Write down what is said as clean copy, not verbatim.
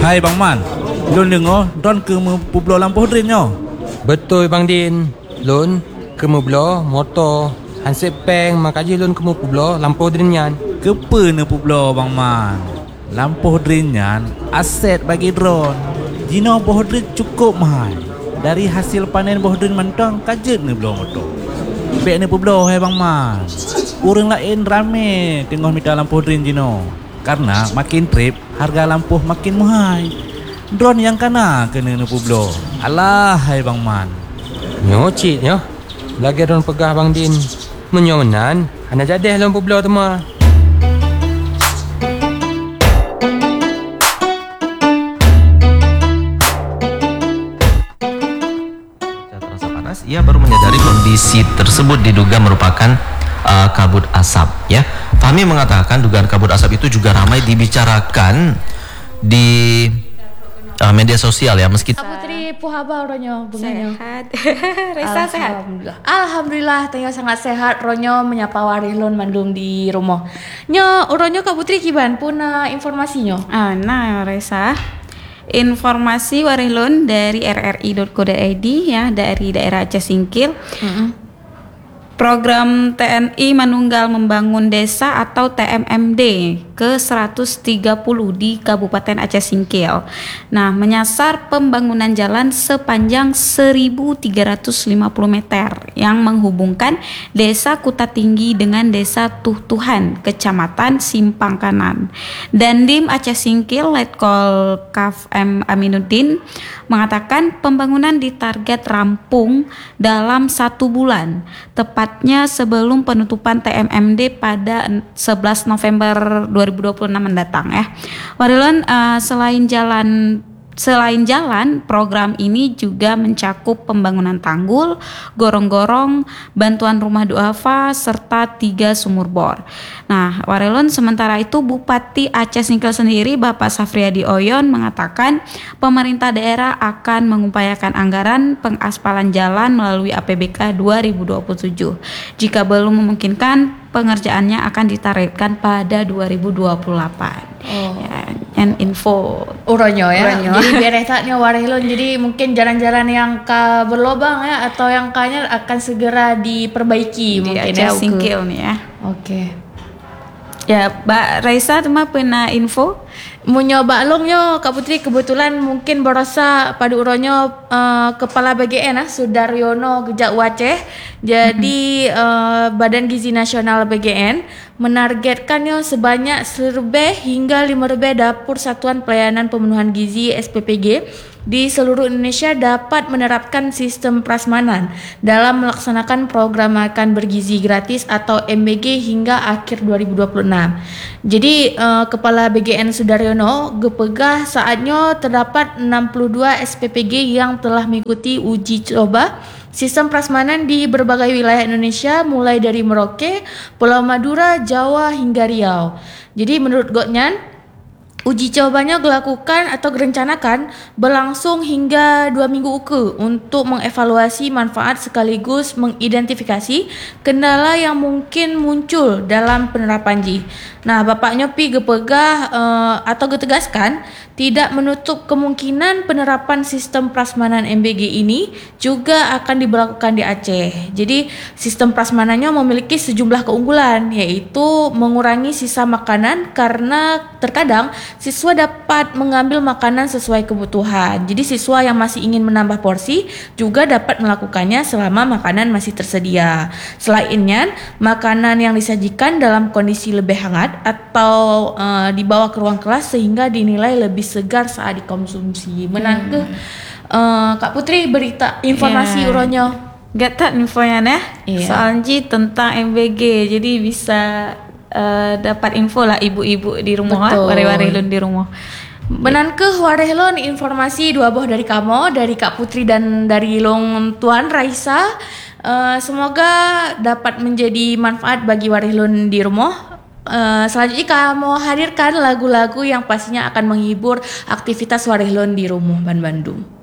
Hai Bang Man, Lun dengar Don ke Pueblo Lampu Drin nyo. Betul Bang Din. Lun ke Pueblo motor hansip peng makaji lun ke Pueblo Lampu Drin yan. Kepa ne Pueblo Bang Man. Lampu Drin yan aset bagi drone. Jino Boh Drin cukup mahal. Dari hasil panen Boh Drin mentang kajet ne belah motor. Bek ne Pueblo hai Bang Man. Orang lain rame tengok minta lampu Drin Jino. Karena makin trip, harga lampu makin mahal. Drone yang kena Pueblo. Alah hai Bang Man. Nyocit nyo. Lagi ron pegah Bang Din. Menyomenan, hana jadeh lon Pueblo tu mah. Terasa panas, ia baru menyadari kondisi tersebut diduga merupakan kabut asap ya. Fahmi mengatakan dugaan kabut asap itu juga ramai dibicarakan di media sosial ya, meski Putri puhaba ronyo bunganya. Sehat. Resa sehat. Alhamdulillah tengah sangat sehat. Ronyo menyapa Warilun Mandung di rumah. Nyo ronyo Kak Putri kiban puna informasinya. Nah Resa, informasi Warilun dari rri.co.id ya, dari daerah Aceh Singkil. Program TNI Manunggal Membangun Desa atau TMMD ke-130 di Kabupaten Aceh Singkil. Nah, menyasar pembangunan jalan sepanjang 1.350 meter yang menghubungkan Desa Kuta Tinggi dengan Desa Tuh-Tuhan, Kecamatan Simpang Kanan. Dandim Aceh Singkil Letkol Kaf M Aminuddin mengatakan pembangunan ditarget rampung dalam 1 bulan, tepatnya sebelum penutupan TMMD pada 11 November 2026 mendatang ya. Warilun, selain jalan, program ini juga mencakup pembangunan tanggul, gorong-gorong, bantuan rumah duafa, serta 3 sumur bor. Nah, Warilun, sementara itu Bupati Aceh Singkil sendiri, Bapak Safriadi Oyon, mengatakan pemerintah daerah akan mengupayakan anggaran pengaspalan jalan melalui APBK 2027. Jika belum memungkinkan, pengerjaannya akan ditargetkan pada 2028. Ya, and info Uronyo ya. Jadi biar etaknya Warilun, jadi mungkin jalan-jalan yang berlobang ya atau yang kayaknya akan segera diperbaiki di mungkin Aceh ya. Singkil nih ya. Oke. Ya, Mbak Raisa cuma pernah info Mau nyoba longnya Kak Putri, kebetulan mungkin berasa pada uronyo Kepala BGN Sudaryono Gejak Aceh. Jadi Badan Gizi Nasional BGN menargetkannya sebanyak 1.000 hingga 5.000 dapur satuan pelayanan pemenuhan gizi SPPG di seluruh Indonesia dapat menerapkan sistem prasmanan dalam melaksanakan program makan bergizi gratis atau MBG hingga akhir 2026. Jadi Kepala BGN Sudaryono gepegah saatnya terdapat 62 SPPG yang telah mengikuti uji coba sistem prasmanan di berbagai wilayah Indonesia mulai dari Merauke, Pulau Madura, Jawa hingga Riau. Jadi menurut Gotnyan, uji cobanya dilakukan atau direncanakan berlangsung hingga 2 minggu untuk mengevaluasi manfaat sekaligus mengidentifikasi kendala yang mungkin muncul dalam penerapan Ji. Nah, Bapak Nyopi gepegah atau getegaskan tidak menutup kemungkinan penerapan sistem prasmanan MBG ini juga akan diberlakukan di Aceh. Jadi sistem prasmanannya memiliki sejumlah keunggulan, yaitu mengurangi sisa makanan karena terkadang siswa dapat mengambil makanan sesuai kebutuhan. Jadi siswa yang masih ingin menambah porsi juga dapat melakukannya selama makanan masih tersedia. Selainnya, makanan yang disajikan dalam kondisi lebih hangat atau dibawa ke ruang kelas sehingga dinilai lebih segar saat dikonsumsi. Menangke Kak Putri berita informasi uronyo. Gak tak infonya nah. Soalnya tentang MBG, jadi bisa dapat info lah ibu-ibu di rumah, wari-warilun di rumah. Menangke warilun informasi dua buah dari kamu, dari Kak Putri dan dari Long Tuan Raisa. Semoga dapat menjadi manfaat bagi warilun di rumah. Selanjutnya kamu hadirkan lagu-lagu yang pastinya akan menghibur aktivitas warilun di rumah Bandung.